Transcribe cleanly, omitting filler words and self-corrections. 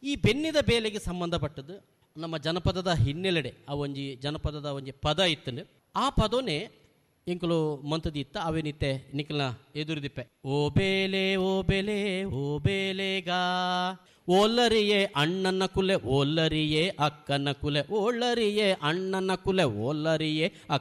ಈ ಬೆನ್ನಿದ ಬೇಲೆಗೆ ಸಂಬಂಧಪಟ್ಟದ್ದು ನಮ್ಮ ಜನಪದದ ಹಿನ್ನೆಲೆಡೆ ಆ ಒಂಜಿ ಜನಪದದ ಒಂಜಿ ಪದ ಇತ್ತಂಡು ಆ ಪದನೇ ಇಂಕಲು ಮಂತದಿ ಇತ್ತ ಅವೇನಿತ್ತೆ ನಿಖಲ್ನ ಎದುರುದಿಪ್ಪೆ ಓ ಬೇಲೆ ಓ ಬೇಲೆ ಓ ಬೇಲೆಗಾ ಓಲ್ಲರಿಯೇ ಅಣ್ಣನ ಕುಲೆ ಓಲ್ಲರಿಯೇ ಅಕ್ಕನ ಕುಲೆ ಓಳ್ಳರಿಯೇ ಅಣ್ಣನ ಕುಲೆ ಓಲ್ಲರಿಯೇ